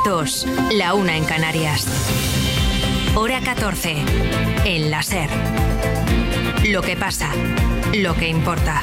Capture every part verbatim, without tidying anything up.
dos, la una en Canarias. Hora catorce, en la SER. Lo que pasa, lo que importa.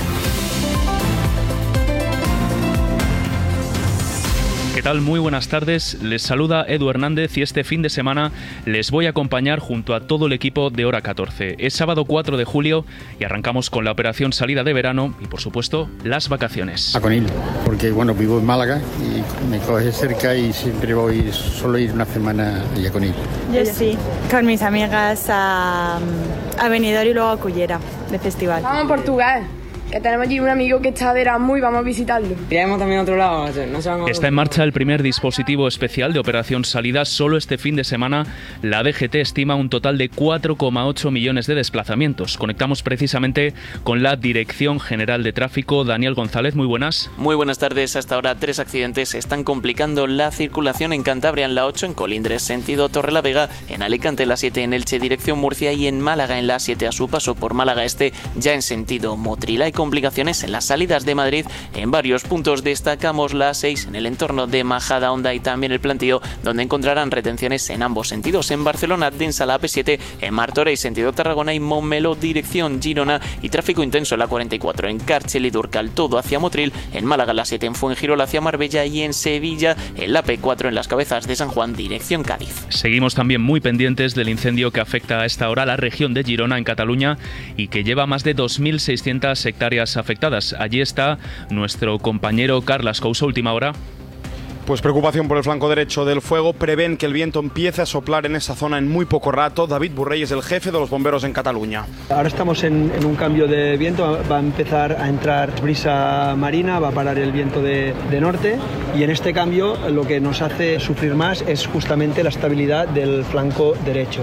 ¿Qué tal? Muy buenas tardes. Les saluda Edu Hernández y este fin de semana les voy a acompañar junto a todo el equipo de Hora catorce. Es sábado cuatro de julio y arrancamos con la operación salida de verano y, por supuesto, las vacaciones. A Conil, porque bueno, vivo en Málaga y me coge cerca y siempre voy, solo ir una semana a Conil. Yo sí, con mis amigas a, a Benidorm y luego a Cullera, de festival. Vamos a Portugal, que tenemos allí un amigo que está de Erasmus y vamos a visitarlo. Iremos también a otro lado. No se van a... Está en marcha el primer dispositivo especial de Operación Salida. Solo este fin de semana la D G T estima un total de cuatro coma ocho millones de desplazamientos. Conectamos precisamente con la Dirección General de Tráfico. Daniel González, muy buenas. Muy buenas tardes. Hasta ahora tres accidentes están complicando la circulación en Cantabria, en la ocho, en Colindres, sentido Torrelavega, en Alicante, la siete, en Elche, dirección Murcia, y en Málaga, en la siete, a su paso por Málaga Este, ya en sentido Motril. Hay complicaciones en las salidas de Madrid en varios puntos. Destacamos la seis en el entorno de Majadahonda y también el Plantío, donde encontrarán retenciones en ambos sentidos. En Barcelona, densa la A P siete, en Martorell, sentido Tarragona, y Montmeló, dirección Girona, y tráfico intenso en la cuarenta y cuatro en Càrcer y Durcal, todo hacia Motril. En Málaga, la siete, en Fuengirola hacia Marbella, y en Sevilla en la P cuatro en las Cabezas de San Juan, dirección Cádiz. Seguimos también muy pendientes del incendio que afecta a esta hora a la región de Girona, en Cataluña, y que lleva más de dos mil seiscientas hectáreas afectadas. Allí está nuestro compañero Carlas Couso, última hora. Pues preocupación por el flanco derecho del fuego. Prevén que el viento empiece a soplar en esa zona en muy poco rato. David Burrey es el jefe de los bomberos en Cataluña. Ahora estamos en, en un cambio de viento. Va a empezar a entrar brisa marina, va a parar el viento de, de norte, y en este cambio lo que nos hace sufrir más es justamente la estabilidad del flanco derecho.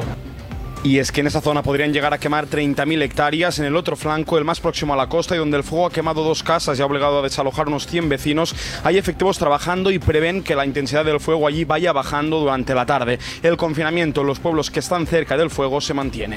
Y es que en esa zona podrían llegar a quemar treinta mil hectáreas. En el otro flanco, el más próximo a la costa, y donde el fuego ha quemado dos casas y ha obligado a desalojar unos cien vecinos, hay efectivos trabajando y prevén que la intensidad del fuego allí vaya bajando durante la tarde. El confinamiento en los pueblos que están cerca del fuego se mantiene.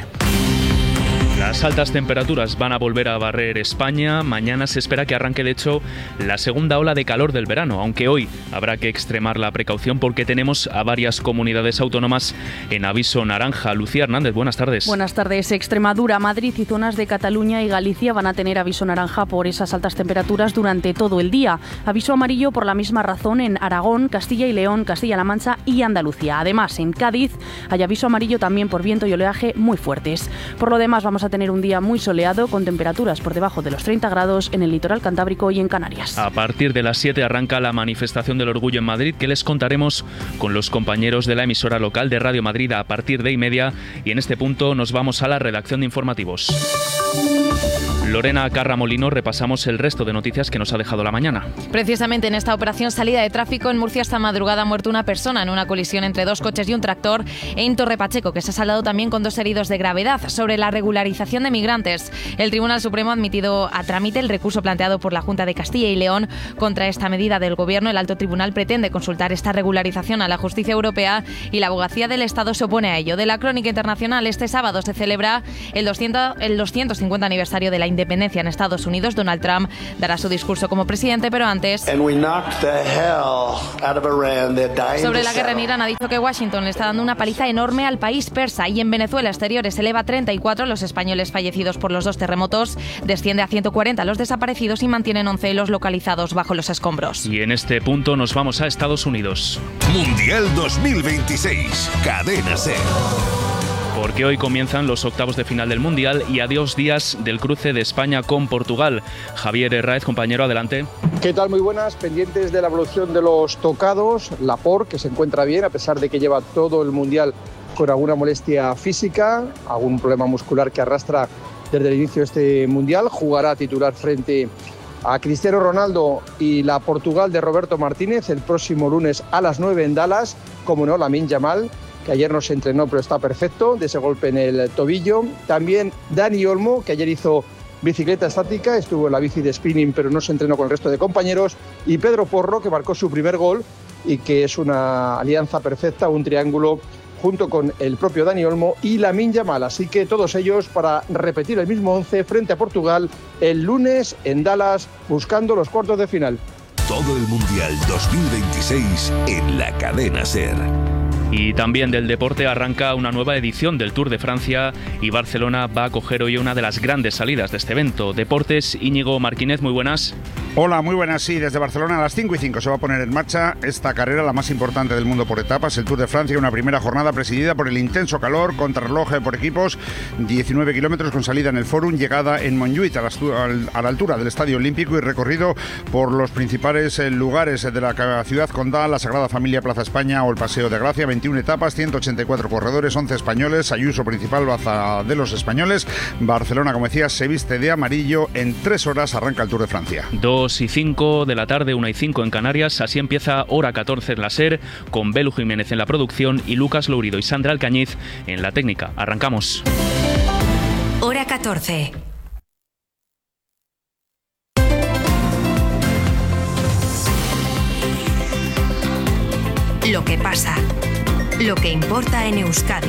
Las altas temperaturas van a volver a barrer España. Mañana se espera que arranque, de hecho, la segunda ola de calor del verano, aunque hoy habrá que extremar la precaución porque tenemos a varias comunidades autónomas en aviso naranja. Lucía Hernández, buenas tardes. Buenas tardes. Extremadura, Madrid y zonas de Cataluña y Galicia van a tener aviso naranja por esas altas temperaturas durante todo el día. Aviso amarillo por la misma razón en Aragón, Castilla y León, Castilla-La Mancha y Andalucía. Además, en Cádiz hay aviso amarillo también por viento y oleaje muy fuertes. Por lo demás, vamos a tener un día muy soleado con temperaturas por debajo de los treinta grados en el litoral cantábrico y en Canarias. A partir de las siete arranca la manifestación del orgullo en Madrid, que les contaremos con los compañeros de la emisora local de Radio Madrid a partir de y media, y en este punto nos vamos a la redacción de informativos. Lorena Carramolino, repasamos el resto de noticias que nos ha dejado la mañana. Precisamente en esta operación salida de tráfico en Murcia esta madrugada ha muerto una persona en una colisión entre dos coches y un tractor en Torre Pacheco, que se ha saldado también con dos heridos de gravedad. Sobre la regularización de migrantes, el Tribunal Supremo ha admitido a trámite el recurso planteado por la Junta de Castilla y León contra esta medida del Gobierno. El Alto Tribunal pretende consultar esta regularización a la justicia europea y la Abogacía del Estado se opone a ello. De la crónica internacional, este sábado se celebra el, doscientos, el doscientos cincuenta aniversario de la independencia en Estados Unidos. Donald Trump dará su discurso como presidente, pero antes, sobre la guerra en Irán, ha dicho que Washington le está dando una paliza enorme al país persa. Y en Venezuela, exteriores eleva a treinta y cuatro los españoles fallecidos por los dos terremotos, desciende a ciento cuarenta los desaparecidos y mantienen once los localizados bajo los escombros. Y en este punto nos vamos a Estados Unidos. Mundial dos mil veintiséis, Cadena SER. Porque hoy comienzan los octavos de final del Mundial y a dos días del cruce de España con Portugal. Javier Herráez, compañero, adelante. ¿Qué tal? Muy buenas. Pendientes de la evolución de los tocados. Laporte, que se encuentra bien, a pesar de que lleva todo el Mundial con alguna molestia física, algún problema muscular que arrastra desde el inicio de este Mundial. Jugará titular frente a Cristiano Ronaldo y la Portugal de Roberto Martínez el próximo lunes a las nueve en Dallas. Como no, Lamine Yamal, que ayer no se entrenó pero está perfecto de ese golpe en el tobillo. También Dani Olmo, que ayer hizo bicicleta estática, estuvo en la bici de spinning pero no se entrenó con el resto de compañeros. Y Pedro Porro, que marcó su primer gol y que es una alianza perfecta, un triángulo junto con el propio Dani Olmo y Lamine Yamal. Así que todos ellos para repetir el mismo once frente a Portugal el lunes en Dallas, buscando los cuartos de final. Todo el Mundial dos mil veintiséis en la cadena SER. Y también del deporte arranca una nueva edición del Tour de Francia y Barcelona va a acoger hoy una de las grandes salidas de este evento. Deportes, Íñigo Martínez, muy buenas. Hola, muy buenas. Sí, desde Barcelona a las cinco y cinco se va a poner en marcha esta carrera, la más importante del mundo por etapas, el Tour de Francia, una primera jornada presidida por el intenso calor, contrarreloj por equipos, diecinueve kilómetros con salida en el Fórum, llegada en Montjuïc, a la, a la altura del Estadio Olímpico, y recorrido por los principales lugares de la ciudad condal, la Sagrada Familia, Plaza España o el Paseo de Gracia. veintiuna etapas, ciento ochenta y cuatro corredores, once españoles, Ayuso principal, baza de los españoles. Barcelona, como decía, se viste de amarillo. En tres horas arranca el Tour de Francia. dos y cinco de la tarde, una y cinco en Canarias. Así empieza Hora catorce en la SER, con Belu Jiménez en la producción y Lucas Lourido y Sandra Alcañiz en la técnica. Arrancamos. Hora catorce. Lo que pasa, lo que importa en Euskadi.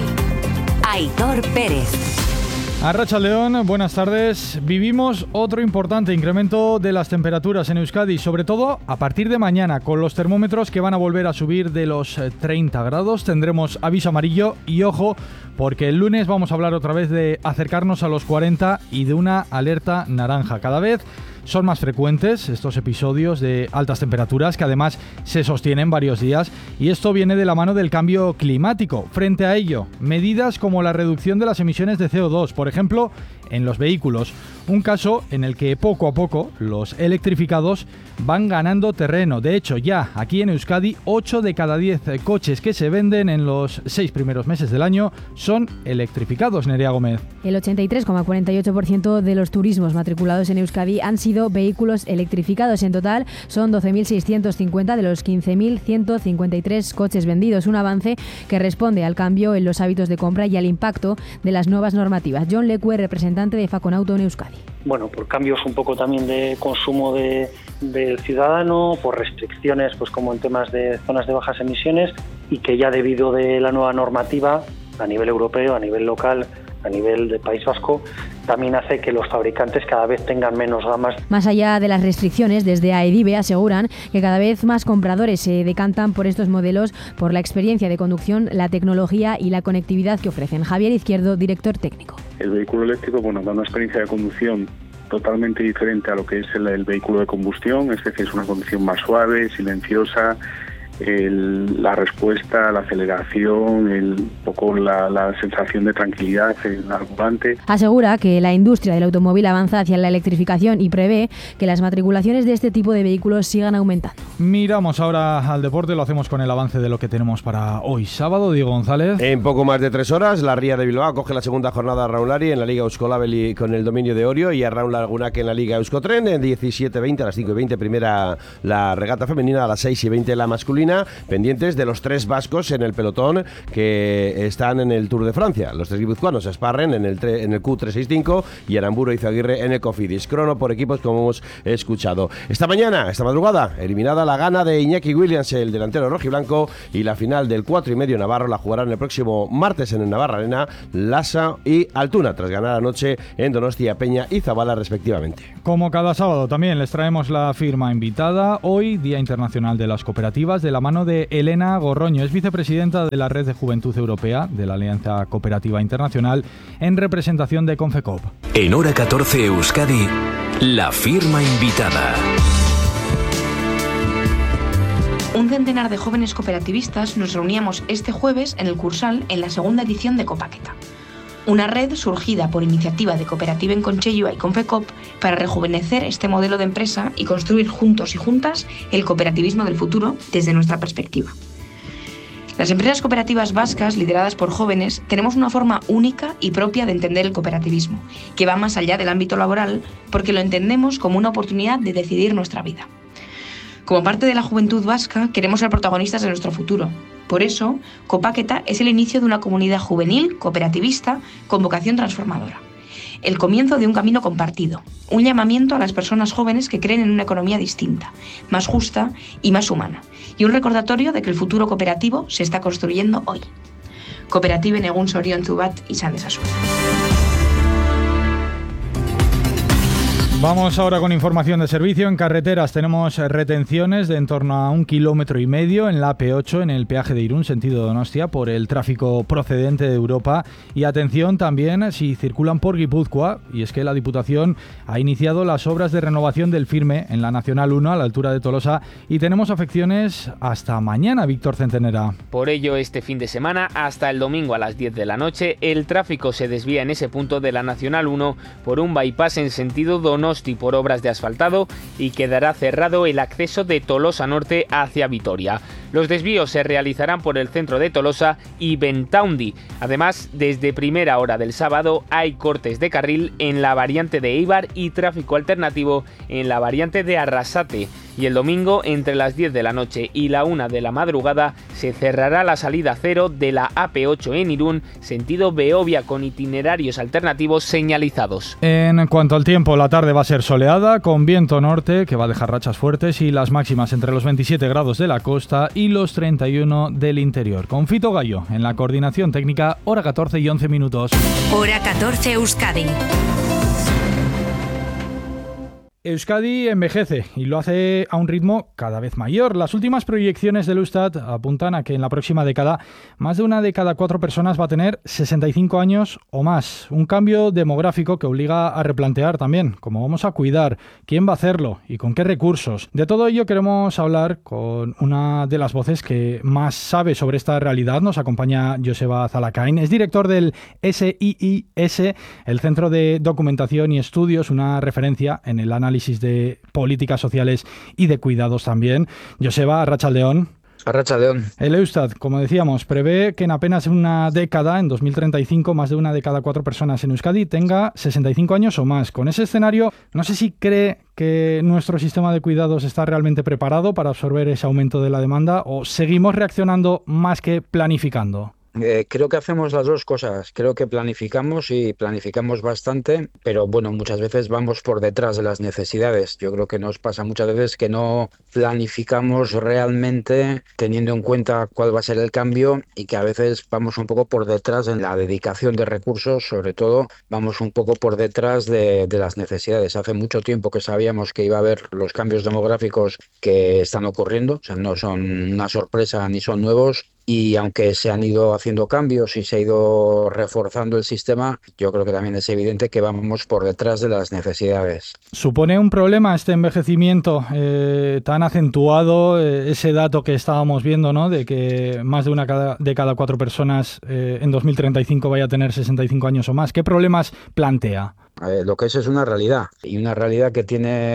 Aitor Pérez. Arratsaldeon, buenas tardes. Vivimos otro importante incremento de las temperaturas en Euskadi, sobre todo a partir de mañana, con los termómetros que van a volver a subir de los treinta grados. Tendremos aviso amarillo y ojo, porque el lunes vamos a hablar otra vez de acercarnos a los cuarenta y de una alerta naranja. Cada vez son más frecuentes estos episodios de altas temperaturas, que además se sostienen varios días, y esto viene de la mano del cambio climático. Frente a ello, medidas como la reducción de las emisiones de C O dos, por ejemplo, en los vehículos. Un caso en el que poco a poco los electrificados van ganando terreno. De hecho, ya aquí en Euskadi, ocho de cada diez coches que se venden en los seis primeros meses del año son electrificados. Nerea Gómez. El ochenta y tres coma cuarenta y ocho por ciento de los turismos matriculados en Euskadi han sido vehículos electrificados. En total son doce mil seiscientos cincuenta de los quince mil ciento cincuenta y tres coches vendidos. Un avance que responde al cambio en los hábitos de compra y al impacto de las nuevas normativas. John Lecue, representante de Faconauto en Euskadi. Bueno, por cambios un poco también de consumo de, del ciudadano, por restricciones pues como en temas de zonas de bajas emisiones, y que ya debido de la nueva normativa a nivel europeo, a nivel local, a nivel de País Vasco, también hace que los fabricantes cada vez tengan menos gamas. Más allá de las restricciones, desde AEDIBE aseguran que cada vez más compradores se decantan por estos modelos por la experiencia de conducción, la tecnología y la conectividad que ofrecen. Javier Izquierdo, director técnico. El vehículo eléctrico, bueno, da una experiencia de conducción totalmente diferente a lo que es el, el vehículo de combustión, es decir, es una conducción más suave, silenciosa. El, la respuesta, la aceleración, el, un poco la, la sensación de tranquilidad en el volante. Asegura que la industria del automóvil avanza hacia la electrificación y prevé que las matriculaciones de este tipo de vehículos sigan aumentando. Miramos ahora al deporte, lo hacemos con el avance de lo que tenemos para hoy sábado. Diego González. En poco más de tres horas, la Ría de Bilbao coge la segunda jornada a Raulari en la Liga Euskolabel con el dominio de Orio, y a Raúl Lagunac en la Liga Euskotren. En diecisiete veinte a las cinco y veinte primera la regata femenina, a las seis y veinte la masculina. Pendientes de los tres vascos en el pelotón que están en el Tour de Francia. Los tres guipuzcoanos esparren en el, tre- en el Q trescientos sesenta y cinco y Aramburu y Izaguirre en el Cofidis. Crono por equipos, como hemos escuchado. Esta mañana, esta madrugada, eliminada la gana de Iñaki Williams, el delantero rojiblanco, y la final del cuatro y medio Navarro la jugarán el próximo martes en el Navarra Arena Lasa y Altuna, tras ganar anoche en Donostia, Peña y Zabala respectivamente. Como cada sábado también les traemos la firma invitada. Hoy, Día Internacional de las Cooperativas, de la mano de Elena Gorroño. Es vicepresidenta de la Red de Juventud Europea de la Alianza Cooperativa Internacional, en representación de Confecop. En Hora catorce Euskadi, la firma invitada. Un centenar de jóvenes cooperativistas nos reuníamos este jueves en el Cursal en la segunda edición de Copaqueta, una red surgida por iniciativa de Cooperativa en Conchellua y Confecop para rejuvenecer este modelo de empresa y construir juntos y juntas el cooperativismo del futuro desde nuestra perspectiva. Las empresas cooperativas vascas, lideradas por jóvenes, tenemos una forma única y propia de entender el cooperativismo, que va más allá del ámbito laboral, porque lo entendemos como una oportunidad de decidir nuestra vida. Como parte de la juventud vasca, queremos ser protagonistas de nuestro futuro. Por eso, Copaqueta es el inicio de una comunidad juvenil, cooperativista, con vocación transformadora. El comienzo de un camino compartido, un llamamiento a las personas jóvenes que creen en una economía distinta, más justa y más humana, y un recordatorio de que el futuro cooperativo se está construyendo hoy. Cooperative Negun Sorion Zubat y Sandes Azul. Vamos ahora con información de servicio. En carreteras tenemos retenciones de en torno a un kilómetro y medio en la A P ocho, en el peaje de Irún, sentido Donostia, por el tráfico procedente de Europa. Y atención también si circulan por Guipúzcoa, y es que la Diputación ha iniciado las obras de renovación del firme en la Nacional uno a la altura de Tolosa y tenemos afecciones hasta mañana, Víctor Centenera. Por ello, este fin de semana, hasta el domingo a las diez de la noche, el tráfico se desvía en ese punto de la Nacional uno por un bypass en sentido Donosti por obras de asfaltado y quedará cerrado el acceso de Tolosa Norte hacia Vitoria. Los desvíos se realizarán por el centro de Tolosa y Bentaundi. Además, desde primera hora del sábado hay cortes de carril en la variante de Eibar y tráfico alternativo en la variante de Arrasate. Y el domingo, entre las diez de la noche y la una de la madrugada, se cerrará la salida cero de la A P ocho en Irún, sentido Beovia, con itinerarios alternativos señalizados. En cuanto al tiempo, la tarde va a ser soleada, con viento norte que va a dejar rachas fuertes y las máximas entre los veintisiete grados de la costa y los treinta y uno del interior. Con Fito Gallo en la coordinación técnica, hora catorce y once minutos. Hora catorce Euskadi. Euskadi envejece y lo hace a un ritmo cada vez mayor. Las últimas proyecciones del Eustat apuntan a que en la próxima década más de una de cada cuatro personas va a tener sesenta y cinco años o más. Un cambio demográfico que obliga a replantear también cómo vamos a cuidar, quién va a hacerlo y con qué recursos. De todo ello queremos hablar con una de las voces que más sabe sobre esta realidad. Nos acompaña Joseba Zalakain. Es director del S I I S, el Centro de Documentación y Estudios, una referencia en el análisis de políticas sociales y de cuidados también. Joseba, arratsaldeon. Arratsaldeon. El Eustat, como decíamos, prevé que en apenas una década, en dos mil treinta y cinco, más de una de cada cuatro personas en Euskadi tenga sesenta y cinco años o más. Con ese escenario, no sé si cree que nuestro sistema de cuidados está realmente preparado para absorber ese aumento de la demanda o seguimos reaccionando más que planificando. Eh, creo que hacemos las dos cosas. Creo que planificamos y planificamos bastante, pero bueno, muchas veces vamos por detrás de las necesidades. Yo creo que nos pasa muchas veces que no planificamos realmente teniendo en cuenta cuál va a ser el cambio y que a veces vamos un poco por detrás en la dedicación de recursos, sobre todo vamos un poco por detrás de, de las necesidades. Hace mucho tiempo que sabíamos que iba a haber los cambios demográficos que están ocurriendo, o sea, no son una sorpresa ni son nuevos. Y aunque se han ido haciendo cambios y se ha ido reforzando el sistema, yo creo que también es evidente que vamos por detrás de las necesidades. ¿Supone un problema este envejecimiento eh, tan acentuado, eh, ese dato que estábamos viendo, ¿no?, de que más de una cada, de cada cuatro personas eh, en dos mil treinta y cinco vaya a tener sesenta y cinco años o más? ¿Qué problemas plantea? Eh, lo que es es una realidad, y una realidad que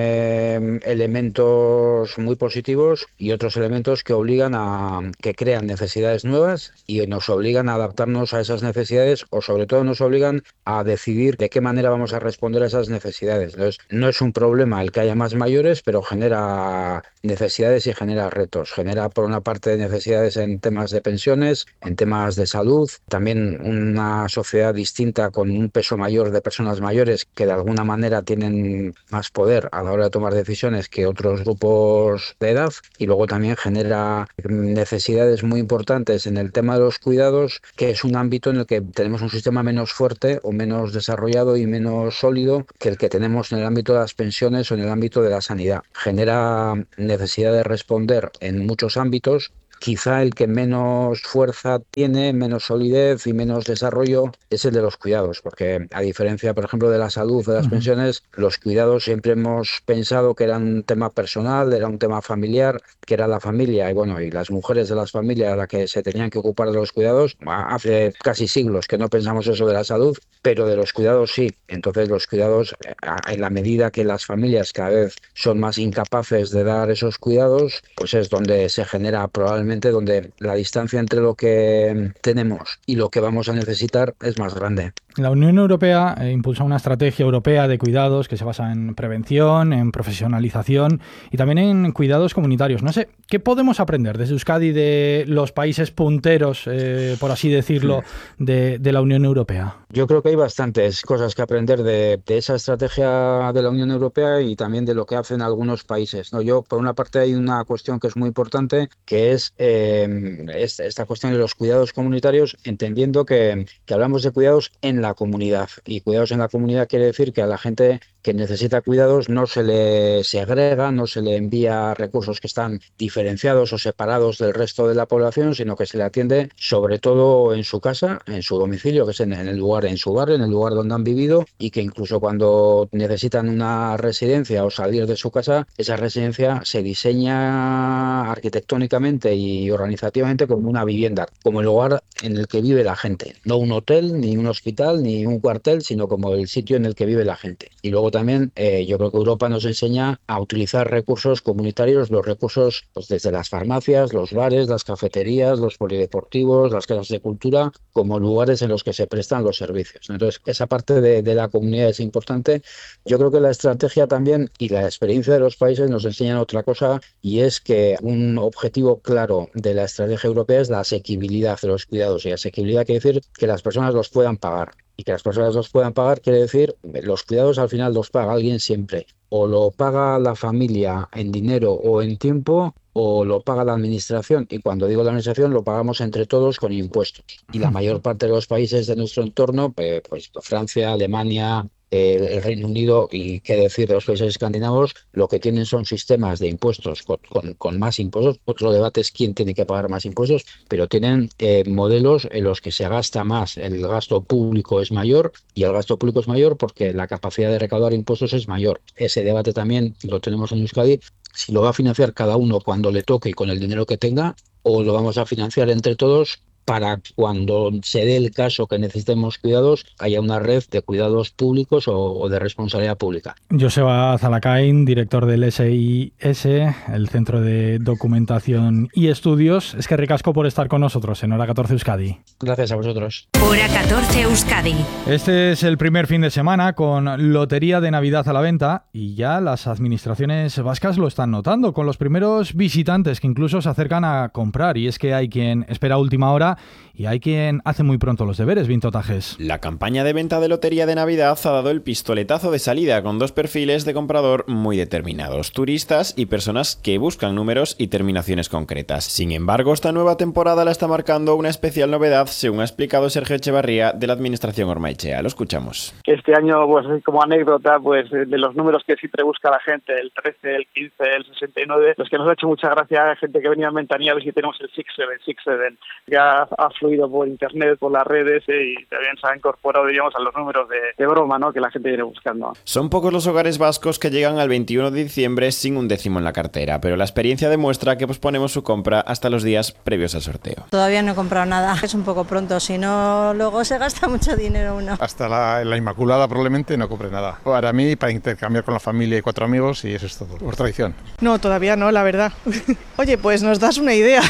tiene elementos muy positivos y otros elementos que obligan a que crean necesidades nuevas y nos obligan a adaptarnos a esas necesidades, o sobre todo nos obligan a decidir de qué manera vamos a responder a esas necesidades. Entonces, no es un problema el que haya más mayores, pero genera necesidades y genera retos. Genera, por una parte, necesidades en temas de pensiones, en temas de salud, también una sociedad distinta con un peso mayor de personas mayores que de alguna manera tienen más poder a la hora de tomar decisiones que otros grupos de edad, y luego también genera necesidades muy importantes en el tema de los cuidados, que es un ámbito en el que tenemos un sistema menos fuerte o menos desarrollado y menos sólido que el que tenemos en el ámbito de las pensiones o en el ámbito de la sanidad. Genera necesidad de responder en muchos ámbitos. Quizá el que menos fuerza tiene, menos solidez y menos desarrollo es el de los cuidados, porque a diferencia, por ejemplo, de la salud o de las uh-huh. pensiones, los cuidados siempre hemos pensado que eran un tema personal, era un tema familiar, que era la familia y bueno, y las mujeres de las familias las que se tenían que ocupar de los cuidados. Hace casi siglos que no pensamos eso de la salud, pero de los cuidados sí. Entonces los cuidados, en la medida que las familias cada vez son más incapaces de dar esos cuidados, pues es donde se genera probablemente donde la distancia entre lo que tenemos y lo que vamos a necesitar es más grande. La Unión Europea eh, impulsa una estrategia europea de cuidados que se basa en prevención, en profesionalización y también en cuidados comunitarios. No sé, ¿qué podemos aprender desde Euskadi de los países punteros, eh, por así decirlo, de, de la Unión Europea? Yo creo que hay bastantes cosas que aprender de, de esa estrategia de la Unión Europea y también de lo que hacen algunos países, ¿no? Yo, por una parte, hay una cuestión que es muy importante, que es eh, esta cuestión de los cuidados comunitarios, entendiendo que, que hablamos de cuidados en la comunidad. Y cuidados en la comunidad quiere decir que a la gente que necesita cuidados no se le segrega, no se le envía recursos que están diferenciados o separados del resto de la población, sino que se le atiende sobre todo en su casa, en su domicilio, que es en, en el lugar, en su barrio, en el lugar donde han vivido, y que incluso cuando necesitan una residencia o salir de su casa, esa residencia se diseña arquitectónicamente y organizativamente como una vivienda, como el lugar en el que vive la gente, no un hotel, ni un hospital, ni un cuartel, sino como el sitio en el que vive la gente. Y luego también eh, yo creo que Europa nos enseña a utilizar recursos comunitarios, los recursos pues, desde las farmacias, los bares, las cafeterías, los polideportivos, las casas de cultura, como lugares en los que se prestan los servicios. Entonces, esa parte de, de la comunidad es importante. Yo creo que la estrategia también y la experiencia de los países nos enseñan otra cosa, y es que un objetivo claro de la estrategia europea es la asequibilidad de los cuidados. Y asequibilidad quiere decir que las personas los puedan pagar. Y que las personas los puedan pagar quiere decir los cuidados al final los paga alguien siempre. O lo paga la familia en dinero o en tiempo, o lo paga la administración. Y cuando digo la administración, lo pagamos entre todos con impuestos. Y la mayor parte de los países de nuestro entorno, pues, pues Francia, Alemania, el Reino Unido y qué decir de los países escandinavos, lo que tienen son sistemas de impuestos con, con, con más impuestos. Otro debate es quién tiene que pagar más impuestos, pero tienen eh, modelos en los que se gasta más, el gasto público es mayor, y el gasto público es mayor porque la capacidad de recaudar impuestos es mayor. Ese debate también lo tenemos en Euskadi, si lo va a financiar cada uno cuando le toque y con el dinero que tenga, o lo vamos a financiar entre todos para cuando se dé el caso que necesitemos cuidados, haya una red de cuidados públicos o, o de responsabilidad pública. Joseba Zalacain, director del S I S, el Centro de Documentación y Estudios. Es que ricasco por estar con nosotros en Hora catorce Euskadi. Gracias a vosotros. Hora catorce Euskadi. Este es el primer fin de semana con Lotería de Navidad a la venta, y ya las administraciones vascas lo están notando, con los primeros visitantes que incluso se acercan a comprar. Y es que hay quien espera a última hora y hay quien hace muy pronto los deberes. Vinto Tajes. La campaña de venta de Lotería de Navidad ha dado el pistoletazo de salida, con dos perfiles de comprador muy determinados: turistas y personas que buscan números y terminaciones concretas. Sin embargo, esta nueva temporada la está marcando una especial novedad, según ha explicado Sergio Echevarría de la Administración Ormaechea. Lo escuchamos. Este año, pues como anécdota, pues de los números que siempre busca la gente, el trece, el quince, el sesenta y nueve, los que nos ha hecho mucha gracia, gente que venía en ventanilla, a ver si tenemos el seis siete, seis siete, que ha, ha fluido por internet, por las redes, eh, y también se ha incorporado, digamos, a los números de, de broma, ¿no?, que la gente viene buscando. Son pocos los hogares vascos que llegan al veintiuno de diciembre sin un décimo en la cartera, pero la experiencia demuestra que posponemos su compra hasta los días previos al sorteo. Todavía no he comprado nada, es un poco pronto, si no, luego se gasta mucho dinero uno. Hasta la, la Inmaculada probablemente no compre nada. Para mí, para intercambiar con la familia y cuatro amigos, y eso es todo, por tradición. No, todavía no, la verdad. Oye, pues nos das una idea.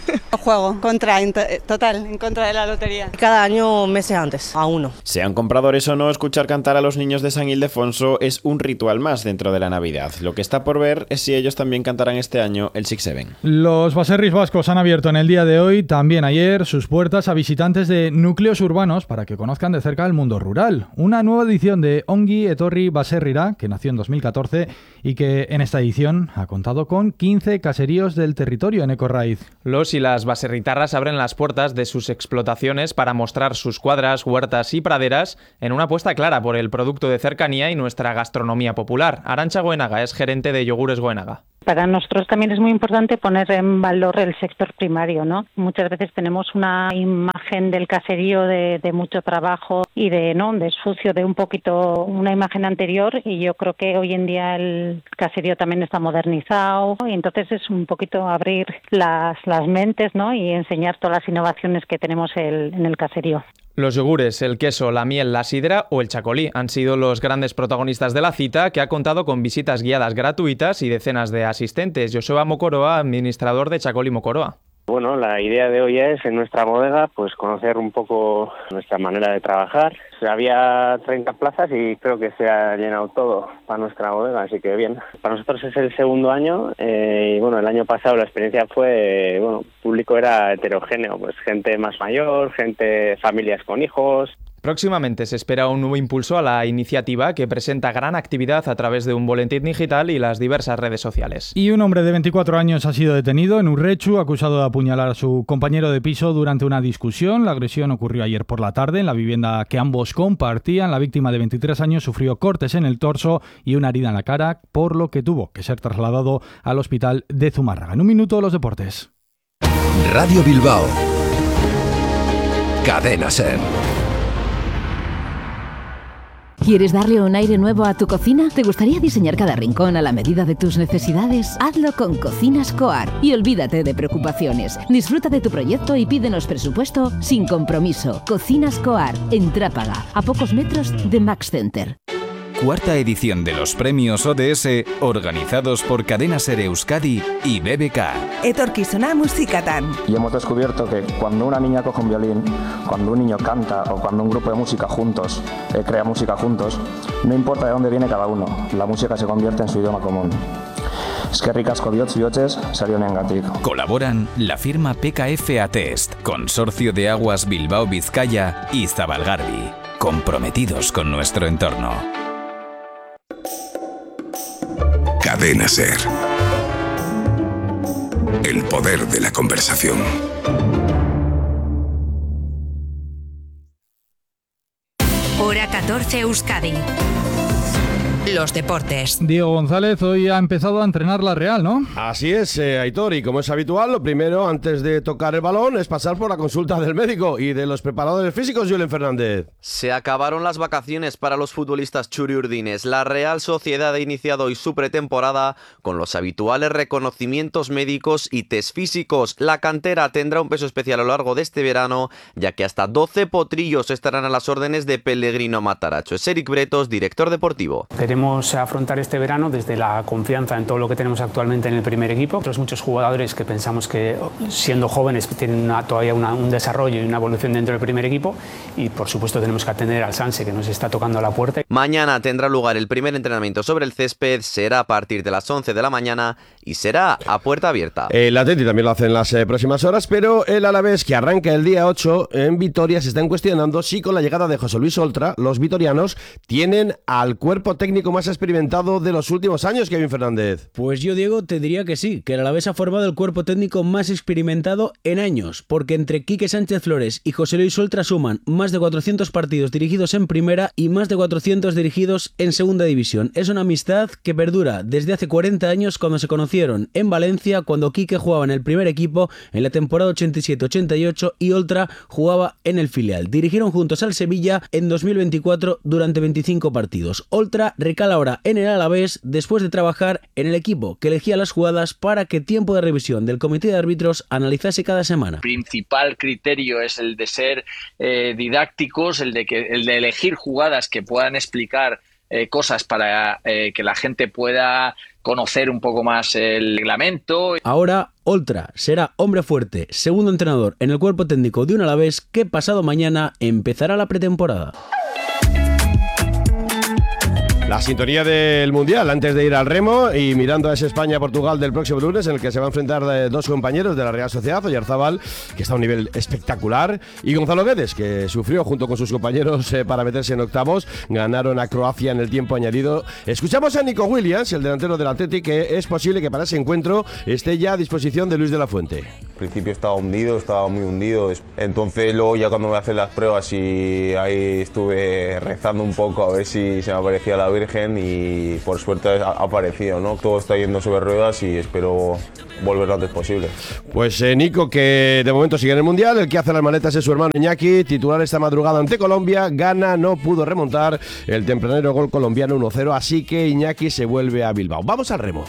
Juego contra, total, en contra de la lotería. Cada año meses antes, a uno. Sean compradores o no, escuchar cantar a los niños de San Ildefonso es un ritual más dentro de la Navidad. Lo que está por ver es si ellos también cantarán este año el seis siete. Los baserris vascos han abierto en el día de hoy, también ayer, sus puertas a visitantes de núcleos urbanos para que conozcan de cerca el mundo rural. Una nueva edición de Ongi Etorri Baserrira, que nació en dos mil catorce y que en esta edición ha contado con quince caseríos del territorio en Ecorraiz. Los y las baserritarras abren las puertas de sus explotaciones para mostrar sus cuadras, huertas y praderas en una apuesta clara por el producto de cercanía y nuestra gastronomía popular. Arantxa Goenaga es gerente de Yogures Goenaga. Para nosotros también es muy importante poner en valor el sector primario, ¿no? Muchas veces tenemos una imagen del caserío de, de mucho trabajo y de no de esfucio, de un poquito una imagen anterior, y yo creo que hoy en día el caserío también está modernizado, y entonces es un poquito abrir las, las mentes, ¿no?, y enseñar todas las innovaciones que tenemos el, en el caserío. Los yogures, el queso, la miel, la sidra o el chacolí han sido los grandes protagonistas de la cita, que ha contado con visitas guiadas gratuitas y decenas de asistentes. Joseba Mokoroa, administrador de Chacolí Mokoroa. Bueno, la idea de hoy es, en nuestra bodega, pues conocer un poco nuestra manera de trabajar. Había treinta plazas y creo que se ha llenado todo para nuestra bodega, así que bien. Para nosotros es el segundo año, eh, y bueno, el año pasado la experiencia fue, bueno, el público era heterogéneo, pues gente más mayor, gente, familias con hijos. Próximamente se espera un nuevo impulso a la iniciativa que presenta gran actividad a través de un boletín digital y las diversas redes sociales. Y un hombre de veinticuatro años ha sido detenido en Urrechu, acusado de apuñalar a su compañero de piso durante una discusión. La agresión ocurrió ayer por la tarde en la vivienda que ambos compartían. La víctima de veintitrés años sufrió cortes en el torso y una herida en la cara, por lo que tuvo que ser trasladado al hospital de Zumárraga. En un minuto, los deportes. Radio Bilbao. Cadena SER. ¿Quieres darle un aire nuevo a tu cocina? ¿Te gustaría diseñar cada rincón a la medida de tus necesidades? Hazlo con Cocinas Coar y olvídate de preocupaciones. Disfruta de tu proyecto y pídenos presupuesto sin compromiso. Cocinas Coar, en Trápaga, a pocos metros de Max Center. Cuarta edición de los premios O D S, organizados por Cadena SER Euskadi y B B K. Etorkizuna musikatan. Y hemos descubierto que cuando una niña coge un violín, cuando un niño canta o cuando un grupo de música juntos eh, crea música juntos, no importa de dónde viene cada uno, la música se convierte en su idioma común. Eskerrik asko bihotz bihotzez, sarionengatik. Colaboran la firma P K F Atest, Consorcio de Aguas Bilbao Vizcaya y Zabalgarbi, comprometidos con nuestro entorno. Cadena SER. El poder de la conversación. Hora catorce Euskadi. Los deportes. Diego González, hoy ha empezado a entrenar la Real, ¿no? Así es, eh, Aitor, y como es habitual, lo primero, antes de tocar el balón, es pasar por la consulta del médico y de los preparadores físicos, Julen Fernández. Se acabaron las vacaciones para los futbolistas churiurdines. La Real Sociedad ha iniciado hoy su pretemporada con los habituales reconocimientos médicos y test físicos. La cantera tendrá un peso especial a lo largo de este verano, ya que hasta doce potrillos estarán a las órdenes de Pellegrino Mataracho. Es Eric Bretos, director deportivo. Queremos afrontar este verano desde la confianza en todo lo que tenemos actualmente en el primer equipo. Otros muchos jugadores que pensamos que siendo jóvenes tienen una, todavía una, un desarrollo y una evolución dentro del primer equipo, y por supuesto tenemos que atender al Sanse, que nos está tocando a la puerta. Mañana tendrá lugar el primer entrenamiento sobre el césped, será a partir de las once de la mañana y será a puerta abierta. El Atleti también lo hace en las eh, próximas horas, pero el Alavés, que arranca el día ocho en Vitoria, se están cuestionando si con la llegada de José Luis Oltra los vitorianos tienen al cuerpo técnico más experimentado de los últimos años, Kevin Fernández. Pues yo, Diego, te diría que sí, que el Alavés ha formado el cuerpo técnico más experimentado en años, porque entre Quique Sánchez Flores y José Luis Oltra suman más de cuatrocientos partidos dirigidos en primera y más de cuatrocientos dirigidos en segunda división. Es una amistad que perdura desde hace cuarenta años, cuando se conocieron en Valencia, cuando Quique jugaba en el primer equipo en la temporada ochenta y siete ochenta y ocho y Oltra jugaba en el filial. Dirigieron juntos al Sevilla en dos mil veinticuatro durante veinticinco partidos. Oltra recala ahora en el Alavés después de trabajar en el equipo que elegía las jugadas para que tiempo de revisión del comité de árbitros analizase cada semana. El principal criterio es el de ser eh, didácticos, el de, que, el de elegir jugadas que puedan explicar eh, cosas para eh, que la gente pueda conocer un poco más el reglamento. Ahora Oltra será hombre fuerte, segundo entrenador en el cuerpo técnico de un Alavés que pasado mañana empezará la pretemporada. La sintonía del Mundial antes de ir al remo y mirando a ese España-Portugal del próximo lunes, en el que se van a enfrentar dos compañeros de la Real Sociedad, Oyarzábal, que está a un nivel espectacular, y Gonzalo Guedes, que sufrió junto con sus compañeros eh, para meterse en octavos. Ganaron a Croacia en el tiempo añadido. Escuchamos a Nico Williams, el delantero del Athletic, que es posible que para ese encuentro esté ya a disposición de Luis de la Fuente. Al principio estaba hundido, estaba muy hundido, entonces luego ya cuando me hacen las pruebas y ahí estuve rezando un poco a ver si se me aparecía la Virgen, y por suerte ha aparecido, ¿no? Todo está yendo sobre ruedas y espero volver lo antes posible. Pues eh, Nico, que de momento sigue en el Mundial, el que hace las maletas es su hermano Iñaki, titular esta madrugada ante Colombia. Gana, no pudo remontar el tempranero gol colombiano uno cero, así que Iñaki se vuelve a Bilbao. Vamos al remo.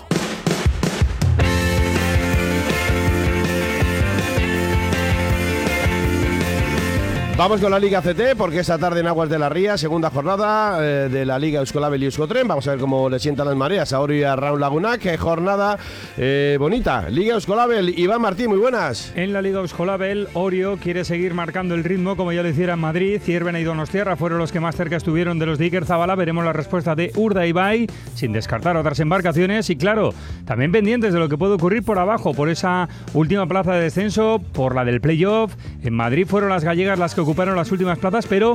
Vamos con la Liga C T, porque esta tarde en Aguas de la Ría, segunda jornada eh, de la Liga Euskolabel y Euskotren. Vamos a ver cómo le sientan las mareas a Oro y a Raúl Lagunac. Qué jornada eh, bonita. Liga Euskolabel, Iván Martín, muy buenas. En la Liga Euskolabel, Orio quiere seguir marcando el ritmo como ya lo hiciera en Madrid. Ciervena y Donostiarra fueron los que más cerca estuvieron de los de Iker Zabala. Veremos la respuesta de Urdaibai, sin descartar otras embarcaciones. Y claro, también pendientes de lo que puede ocurrir por abajo, por esa última plaza de descenso, por la del playoff. En Madrid fueron las gallegas las que ocuparon las últimas plazas, pero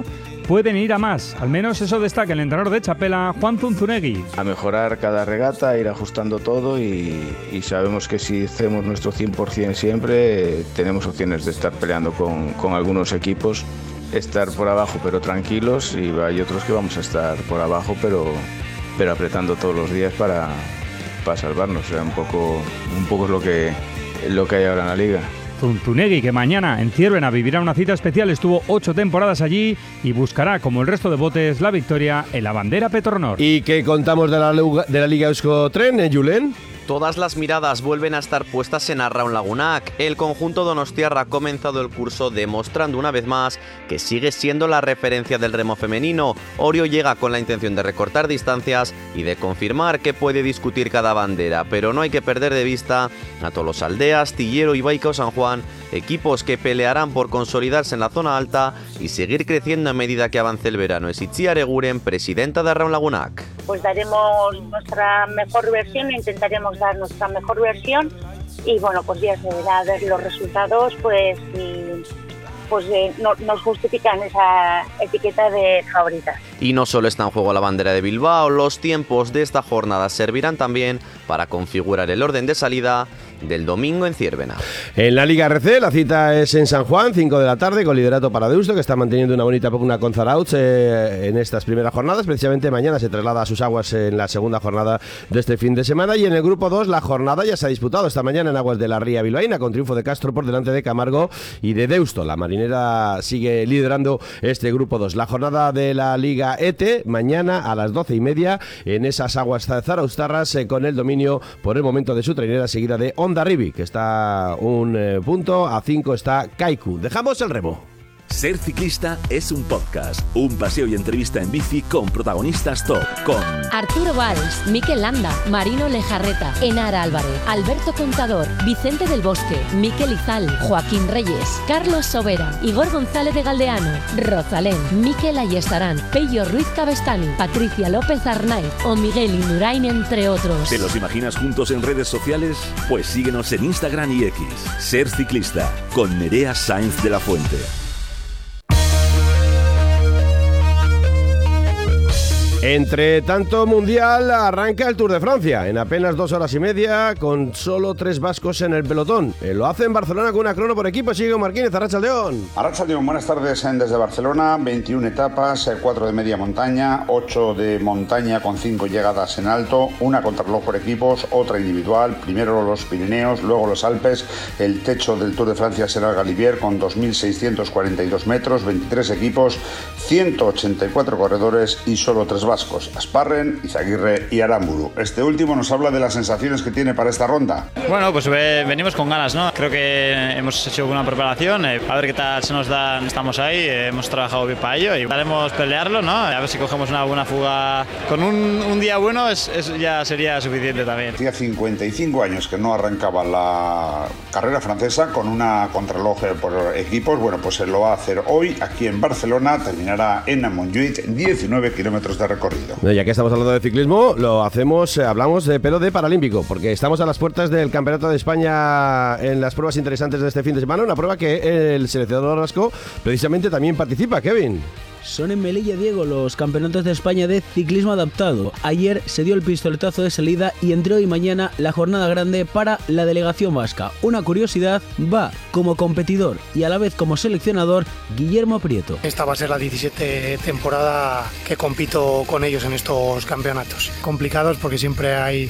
pueden ir a más. Al menos eso destaca el entrenador de Txapela, Juan Zunzunegui. A mejorar cada regata, ir ajustando todo y, y sabemos que si hacemos nuestro cien por ciento siempre, eh, tenemos opciones de estar peleando con, con algunos equipos, estar por abajo pero tranquilos, y hay otros que vamos a estar por abajo pero, pero apretando todos los días para, para salvarnos. O sea, un poco, un poco es lo que, lo que hay ahora en la liga. Zunzunegui, que mañana en Ciervena vivirá una cita especial, estuvo ocho temporadas allí y buscará, como el resto de botes, la victoria en la bandera Petronor. ¿Y qué contamos de la, de la Liga Euskotren, eh, Julen? Todas las miradas vuelven a estar puestas en Arraun Lagunak. El conjunto donostiarra ha comenzado el curso demostrando una vez más que sigue siendo la referencia del remo femenino. Orio llega con la intención de recortar distancias y de confirmar que puede discutir cada bandera, pero no hay que perder de vista a Tolosalde, Astillero y Baikao San Juan, equipos que pelearán por consolidarse en la zona alta y seguir creciendo a medida que avance el verano. Es Itziar Eguren, presidenta de Arraun Lagunak. Pues daremos nuestra mejor versión e intentaremos dar nuestra mejor versión y bueno, pues ya se verá ver los resultados, pues y, pues eh, no, nos justifican esa etiqueta de favoritas. Y no solo está en juego la bandera de Bilbao, los tiempos de esta jornada servirán también para configurar el orden de salida del domingo en Ciervena. En la Liga R C la cita es en San Juan, cinco de la tarde, con liderato para Deusto, que está manteniendo una bonita pugna con Zarautz eh, en estas primeras jornadas. Precisamente mañana se traslada a sus aguas en la segunda jornada de este fin de semana. Y en el grupo dos la jornada ya se ha disputado esta mañana en aguas de la Ría Bilbaína, con triunfo de Castro por delante de Camargo y de Deusto. La marinera sigue liderando este grupo dos. La jornada de la Liga E T mañana a las doce y media en esas aguas zarauztarras, eh, con el dominio por el momento de su trainera, seguida de Hondarribia, que está un eh, punto, a cinco está Kaiku. Dejamos el remo. Ser ciclista es un podcast, un paseo y entrevista en bici con protagonistas top, con Arturo Valls, Mikel Landa, Marino Lejarreta, Enara Álvarez, Alberto Contador, Vicente del Bosque, Mikel Izal, Joaquín Reyes, Carlos Sobera, Igor González de Galdeano, Rosalén, Mikel Ayestarán, Pello Ruiz Cabestani, Patricia López Arnaiz o Miguel Indurain, entre otros. ¿Te los imaginas juntos en redes sociales? Pues síguenos en Instagram y X. Ser ciclista, con Nerea Sainz de la Fuente. Entre tanto mundial, arranca el Tour de Francia en apenas dos horas y media, con solo tres vascos en el pelotón. Eh, lo hace en Barcelona con una crono por equipo. Sigue Marquínez, Arratsaldeon. Arratsaldeon, buenas tardes desde Barcelona. veintiuna etapas, cuatro de media montaña, ocho de montaña con cinco llegadas en alto, una contrarreloj por equipos, otra individual. Primero los Pirineos, luego los Alpes. El techo del Tour de Francia será el Galibier con dos mil seiscientos cuarenta y dos metros, veintitrés equipos, ciento ochenta y cuatro corredores y solo tres vascos. Vascos, Asparren, Izaguirre y Aramburu. Este último nos habla de las sensaciones que tiene para esta ronda. Bueno, pues eh, venimos con ganas, ¿no? Creo que hemos hecho una preparación, eh, a ver qué tal se nos da, estamos ahí, eh, hemos trabajado bien para ello y daremos pelearlo, ¿no? A ver si cogemos una buena fuga. Con un, un día bueno es, es, ya sería suficiente también. Hacía cincuenta y cinco años que no arrancaba la carrera francesa con una contrarreloj por equipos. Bueno, pues se lo va a hacer hoy aquí en Barcelona, terminará en Montjuïc, diecinueve kilómetros de recorrido. Ya que estamos hablando de ciclismo, lo hacemos, eh, hablamos de pero de paralímpico, porque estamos a las puertas del Campeonato de España en las pruebas interesantes de este fin de semana, una prueba que el seleccionador vasco precisamente también participa, Kevin. Son en Melilla, Diego, los campeonatos de España de ciclismo adaptado. Ayer se dio el pistoletazo de salida y entre hoy y mañana la jornada grande para la delegación vasca. Una curiosidad, va como competidor y a la vez como seleccionador Guillermo Prieto. Esta va a ser la diecisiete temporada que compito con ellos en estos campeonatos. Complicados porque siempre hay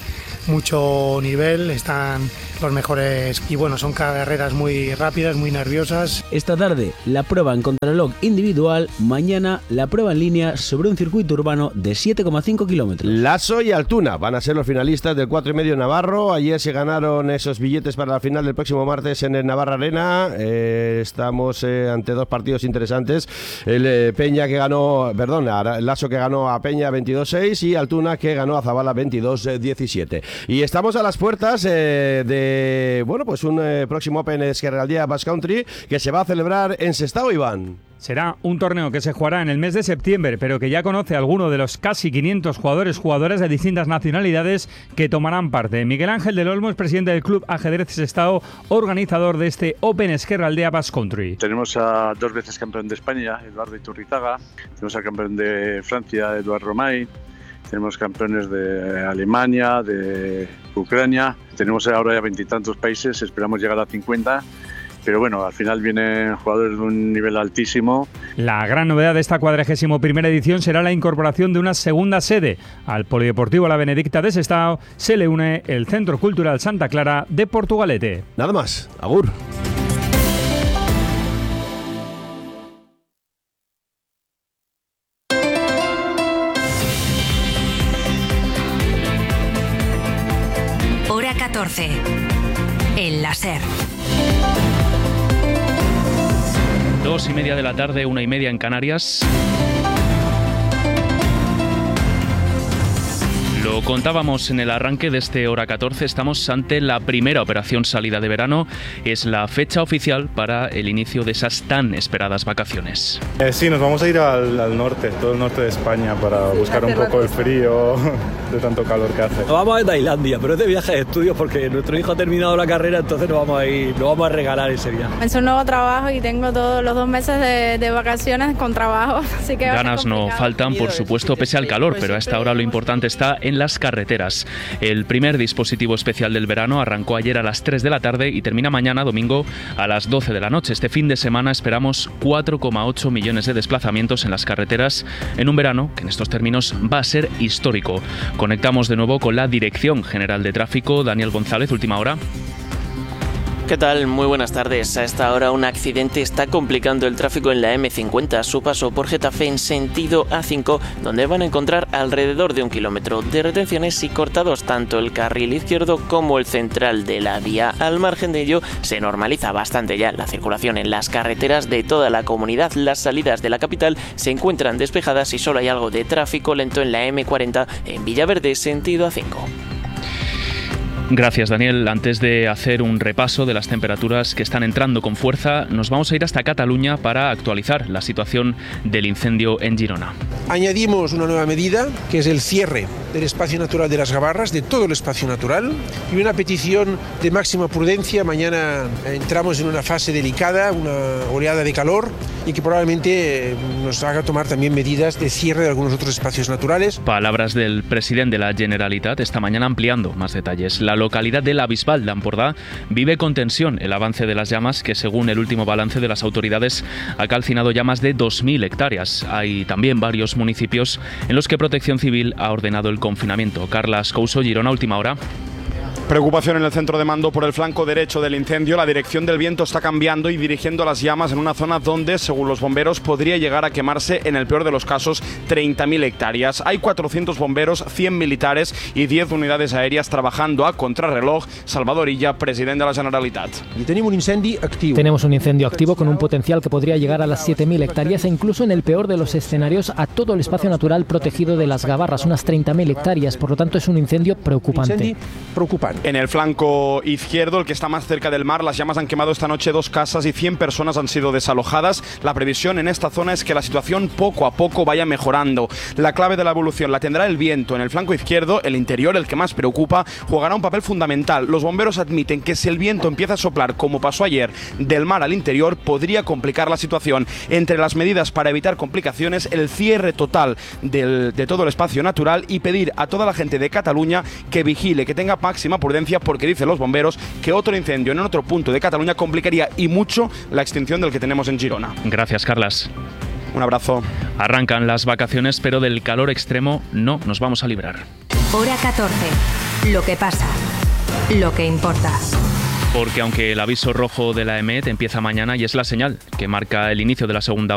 mucho nivel, están los mejores y bueno, son carreras muy rápidas, muy nerviosas. Esta tarde la prueba en contrarreloj individual, mañana la prueba en línea sobre un circuito urbano de siete coma cinco kilómetros. Lasso y Altuna van a ser los finalistas del cuatro y medio Navarro. Ayer se ganaron esos billetes para la final del próximo martes en el Navarra Arena. Eh, estamos eh, ante dos partidos interesantes. El eh, Peña que ganó, perdón, Lasso que ganó a Peña veintidós seis y Altuna que ganó a Zabala veintidós diecisiete. Y estamos a las puertas eh, de, bueno, pues un eh, próximo Open Ezkerraldea Basque Country que se va a celebrar en Sestao, Iván. Será un torneo que se jugará en el mes de septiembre, pero que ya conoce a alguno de los casi quinientos jugadores jugadoras de distintas nacionalidades que tomarán parte. Miguel Ángel del Olmo es presidente del Club Ajedrez Sestao, organizador de este Open Ezkerraldea Basque Country. Tenemos a dos veces campeón de España, Eduardo Iturrizaga, tenemos al campeón de Francia, Eduard Romay, tenemos campeones de Alemania, de Ucrania, tenemos ahora ya veintitantos países, esperamos llegar a cincuenta. Pero bueno, al final vienen jugadores de un nivel altísimo. La gran novedad de esta cuadragésimo primera edición será la incorporación de una segunda sede. Al Polideportivo La Benedicta de Sestao se le une el Centro Cultural Santa Clara de Portugalete. Nada más, agur. Hora catorce. El láser. Dos y media de la tarde, una y media en Canarias. Lo contábamos en el arranque de este Hora catorce, estamos ante la primera operación salida de verano. Es la fecha oficial para el inicio de esas tan esperadas vacaciones. Eh, sí, nos vamos a ir al, al norte, todo el norte de España, para buscar un poco el frío de tanto calor que hace. Nos vamos a Tailandia, pero es de viaje de estudios porque nuestro hijo ha terminado la carrera, entonces nos vamos a ir, nos vamos a regalar ese viaje. Es un nuevo trabajo y tengo todos los dos meses de, de vacaciones con trabajo, así que ganas no faltan, por supuesto, pese al calor, pero a esta hora lo importante está en las carreteras. El primer dispositivo especial del verano arrancó ayer a las tres de la tarde y termina mañana, domingo, a las doce de la noche. Este fin de semana esperamos cuatro coma ocho millones de desplazamientos en las carreteras en un verano que en estos términos va a ser histórico. Conectamos de nuevo con la Dirección General de Tráfico. Daniel González, última hora. ¿Qué tal? Muy buenas tardes. A esta hora un accidente está complicando el tráfico en la eme cincuenta a su paso por Getafe en sentido a cinco, donde van a encontrar alrededor de un kilómetro de retenciones y cortados tanto el carril izquierdo como el central de la vía. Al margen de ello, se normaliza bastante ya la circulación en las carreteras de toda la comunidad. Las salidas de la capital se encuentran despejadas y solo hay algo de tráfico lento en la eme cuarenta en Villaverde sentido a cinco. Gracias, Daniel. Antes de hacer un repaso de las temperaturas que están entrando con fuerza, nos vamos a ir hasta Cataluña para actualizar la situación del incendio en Girona. Añadimos una nueva medida, que es el cierre del espacio natural de las Gavarras, de todo el espacio natural, y una petición de máxima prudencia. Mañana entramos en una fase delicada, una oleada de calor, y que probablemente nos haga tomar también medidas de cierre de algunos otros espacios naturales. Palabras del presidente de la Generalitat esta mañana ampliando más detalles. La localidad de La Bisbal de Ampordà vive con tensión el avance de las llamas que, según el último balance de las autoridades, ha calcinado ya más de dos mil hectáreas. Hay también varios municipios en los que Protección Civil ha ordenado el confinamiento. Carlas Couso, Girona, última hora. Preocupación en el centro de mando por el flanco derecho del incendio. La dirección del viento está cambiando y dirigiendo las llamas en una zona donde, según los bomberos, podría llegar a quemarse, en el peor de los casos, treinta mil hectáreas. Hay cuatrocientos bomberos, cien militares y diez unidades aéreas trabajando a contrarreloj. Salvador Illa, presidente de la Generalitat. Y tenemos un incendio activo. Tenemos un incendio activo con un potencial que podría llegar a las siete mil hectáreas e incluso, en el peor de los escenarios, a todo el espacio natural protegido de las Gavarras, unas treinta mil hectáreas. Por lo tanto, es un incendio preocupante. Incendio preocupante. En el flanco izquierdo, el que está más cerca del mar, las llamas han quemado esta noche dos casas y cien personas han sido desalojadas. La previsión en esta zona es que la situación poco a poco vaya mejorando. La clave de la evolución la tendrá el viento. En el flanco izquierdo, el interior, el que más preocupa, jugará un papel fundamental. Los bomberos admiten que si el viento empieza a soplar, como pasó ayer, del mar al interior, podría complicar la situación. Entre las medidas para evitar complicaciones, el cierre total del, de todo el espacio natural y pedir a toda la gente de Cataluña que vigile, que tenga máxima prudencia, porque dicen los bomberos que otro incendio en otro punto de Cataluña complicaría y mucho la extinción del que tenemos en Girona. Gracias, Carlas. Un abrazo. Arrancan las vacaciones, pero del calor extremo no nos vamos a librar. Hora catorce. Lo que pasa. Lo que importa. Porque aunque el aviso rojo de la EMET empieza mañana y es la señal que marca el inicio de la segunda